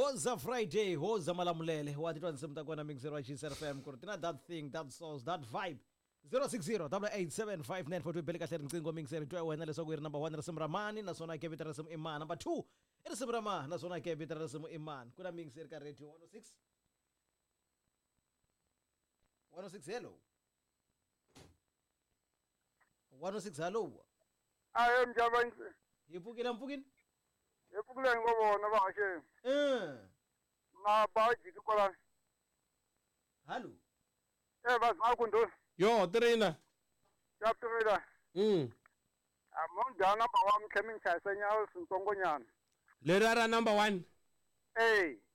Hoza Friday, hoza malamulele. What it was some takwana mixero Chisel FM kurtina that thing, that sauce, that vibe. 060-887-5942 bele kahle ngcingo mixero twa wena leswaku ri number 1 rasim Ramani naswona ke vita rasim Iman, number 2 rasim Rama naswona ke vita rasim Iman. Kuna mixero ka radio 106 hello 106 hello. I am Javan. Yipukile. Epukule ngobona bakhe. Ngabaji kukola. Hello. Bas makundo. Yo, Trina. Yaptrina. Amon dana bawam kemin chasenya usongonyana. Lerara number 1. Hey.